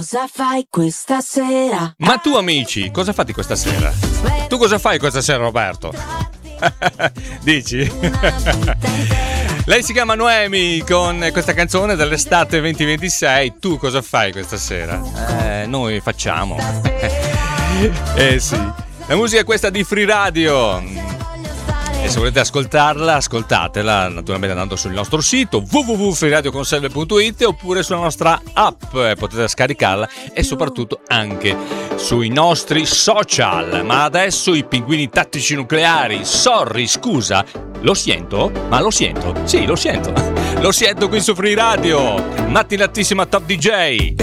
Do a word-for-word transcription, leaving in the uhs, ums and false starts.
Cosa fai questa sera? Ma tu, amici, cosa fate questa sera? Tu cosa fai questa sera, Roberto? Dici? Lei si chiama Noemi con questa canzone dell'estate venti ventisei. Tu cosa fai questa sera? Eh, noi facciamo. Eh sì. La musica è questa di Free Radio. E se volete ascoltarla, ascoltatela naturalmente andando sul nostro sito w w w punto free radio conserve punto i t oppure sulla nostra app, potete scaricarla e soprattutto anche sui nostri social. Ma adesso i pinguini tattici nucleari. Sorry, scusa, lo sento? Ma lo sento? Sì, lo sento. Lo sento qui su Free Radio. Mattinatissima Top D J.